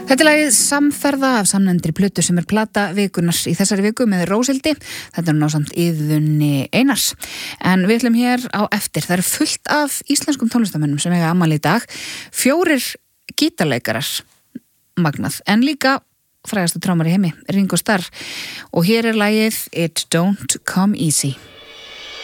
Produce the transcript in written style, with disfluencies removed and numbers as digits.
Þetta er lagið Samferða af samnefndri plötu sem er plata vikunnar í þessari viku með Róshildi. Þetta er násamt Iðunni Einars. En við ætlum hér á eftir. Það eru fullt af íslenskum tónlistarmönnum sem eiga afmæli í dag. 4 gítarleikarar, magnað, en líka frægastu trommari í heimi, Ringo Starr. Og hér er lagið It Don't Come Easy.